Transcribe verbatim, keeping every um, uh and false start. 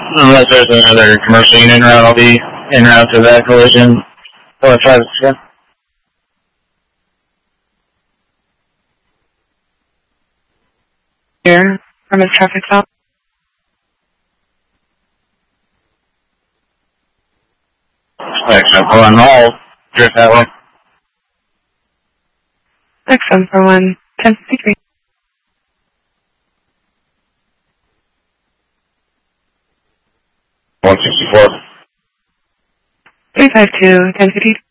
Unless there's another commercial unit en route, I'll be en route to that collision. Oh, try this again. Here, from a traffic stop. Excellent. Hold on, hold. Drift that way. Excellent for one, ten fifty-three. one sixty-four. three five two, ten fifty.